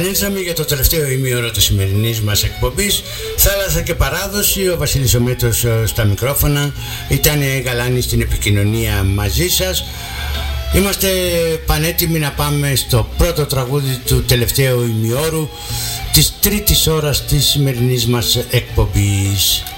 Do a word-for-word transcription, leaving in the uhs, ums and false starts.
Επανήλθαμε για το τελευταίο ημίωρο της σημερινής μας εκπομπής. Θάλασσα και παράδοση, ο Βασίλης Ομέτος στα μικρόφωνα, ήταν Γαλάνη στην επικοινωνία μαζί σας. Είμαστε πανέτοιμοι να πάμε στο πρώτο τραγούδι του τελευταίου ημιώρου της τρίτης ώρας της σημερινής μας εκπομπής.